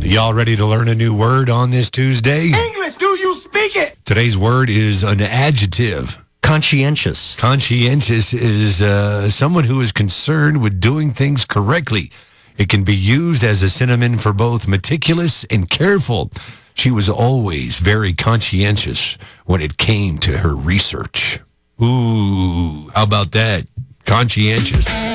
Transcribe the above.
Y'all ready to learn a new word on this Tuesday? English, do you speak it? Today's word is an adjective. Conscientious. Conscientious is someone who is concerned with doing things correctly. It can be used as a synonym for both meticulous and careful. She was always very conscientious when it came to her research. Ooh, how about that? Conscientious.